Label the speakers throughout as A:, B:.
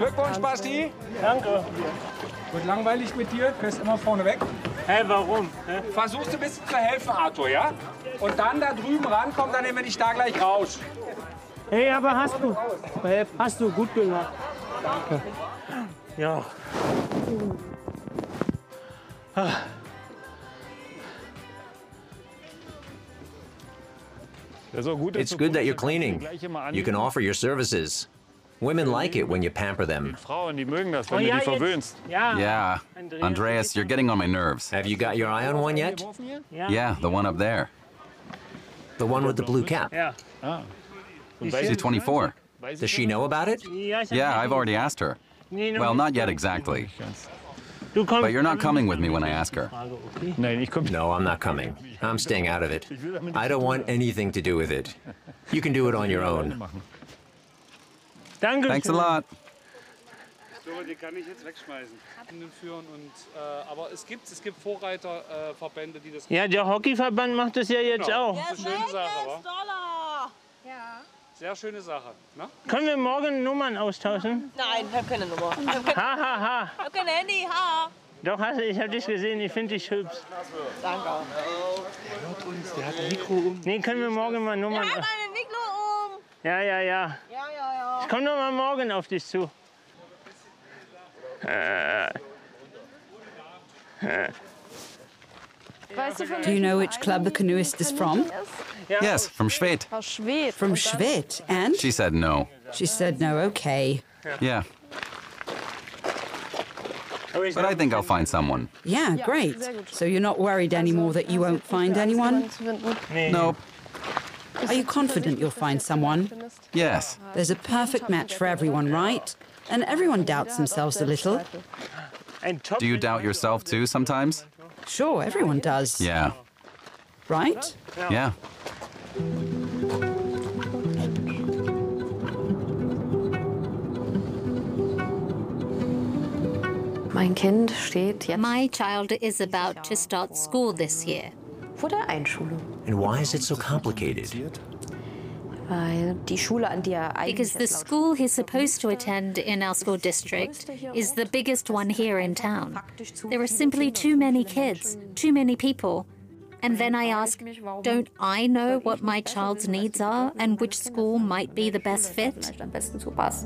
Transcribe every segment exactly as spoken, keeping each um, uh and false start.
A: Glückwunsch, Basti.
B: Danke.
A: Wird langweilig mit dir, fährst immer vorne weg.
B: Hä, warum? Hä?
A: Versuchst du ein bisschen zu helfen, Arthur, ja? Und dann da drüben rankommen, dann nehmen wir dich da gleich raus.
B: Hey, aber hast du, hast du gut gemacht. Danke. Ja. Ah.
C: It's good that you're cleaning. You can offer your services. Women like it when you pamper them.
D: Yeah. Andreas, you're getting on my nerves.
C: Have you got your eye on one yet?
D: Yeah, the one up there.
C: The one with the blue cap?
B: Yeah.
D: She's twenty-four.
C: Does she know about it?
D: Yeah, I've already asked her. Well, not yet exactly. But you're not coming with me when I ask her.
C: No, I'm not coming. I'm staying out of it. I don't want anything to do with it. You can do it on your own.
D: Thanks a lot.
A: So, die kann ich jetzt wegschmeißen. Führen und, äh, aber es gibt, es gibt Vorreiterverbände, die das.
B: Ja, der Hockeyverband macht das ja jetzt auch.
A: Das ist eine schöne Sache, wa? Ja. Sehr schöne Sache, ne?
B: Können wir morgen Nummern austauschen?
E: Nein, ich habe keine Nummer.
B: Ha, ha, ha.
E: Ich habe kein Handy, ha.
B: Doch, hast, ich habe dich gesehen, ich finde dich hübsch.
E: Danke.
A: Der hört uns, der hat ein Mikro um.
B: Nee, können wir morgen mal Nummern...
E: Der hat ein Mikro um.
B: Ja, ja, ja.
E: Ja, ja, ja.
B: Ich komme noch mal morgen auf dich zu.
F: Do you know which club the canoeist is from?
D: Yes, from Schwedt.
F: From Schwedt, and?
D: She said no.
F: She said no, okay.
D: Yeah. But I think I'll find someone.
F: Yeah, great. So you're not worried anymore that you won't find anyone?
D: Nope.
F: Are you confident you'll find someone?
D: Yes.
F: There's a perfect match for everyone, right? And everyone doubts themselves a little.
D: Do you doubt yourself too sometimes?
F: Sure, everyone does.
D: Yeah.
F: Right?
D: Yeah.
G: Mein Kind steht jetzt
H: My child is about to start school this year.
G: vor der Einschulung.
C: And why is it so complicated?
G: Weil die Schule, an die er
H: Because the school he's supposed to attend in our school district is the biggest one here in town. There are simply too many kids, too many people. And then I ask, don't I know what my child's needs are and which school might be the best fit?
G: am besten zupasst.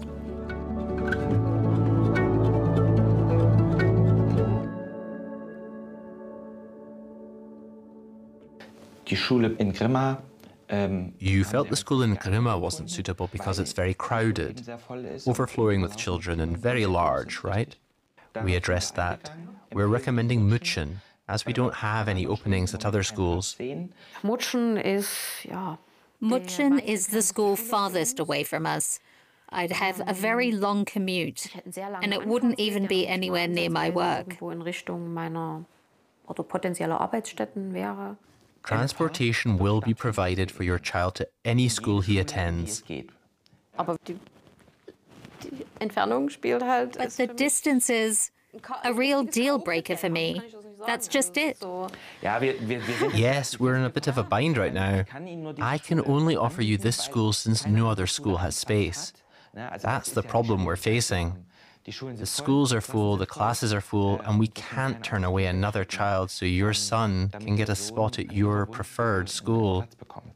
I: Die Schule in Grimma.
J: You felt the school in Grimma wasn't suitable because it's very crowded, overflowing with children and very large, right? We addressed that. We're recommending Mutschen, as we don't have any openings at other schools.
G: Mutschen is, ja.
H: Mutschen is the school farthest away from us. I'd have a very long commute, and it wouldn't even be anywhere near my work.
G: Wo in Richtung meiner oder potenzieller Arbeitsstätten wäre.
J: Transportation will be provided for your child to any school he attends.
G: Aber die, die Entfernung spielt halt.
H: But the distance is a real deal breaker for me. That's just it.
J: Yes, we're in a bit of a bind right now. I can only offer you this school since no other school has space. That's the problem we're facing. The schools are full, the classes are full, and we can't turn away another child so your son can get a spot at your preferred school.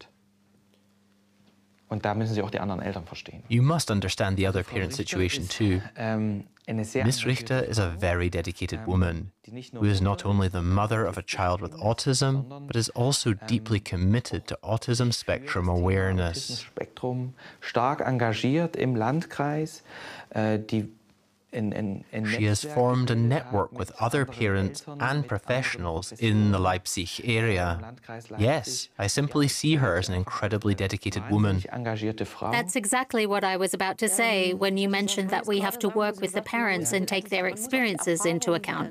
I: Und da müssen Sie auch die anderen Eltern verstehen.
J: You must understand the other parent situation too. Miss Richter is a very dedicated woman who is not only the mother of a child with autism, but is also deeply committed to autism spectrum awareness.
I: Spektrum stark engagiert im Landkreis, die
J: She has formed a network with other parents and professionals in the Leipzig area. Yes, I simply see her as an incredibly dedicated woman.
H: That's exactly what I was about to say when you mentioned that we have to work with the parents and take their experiences into account.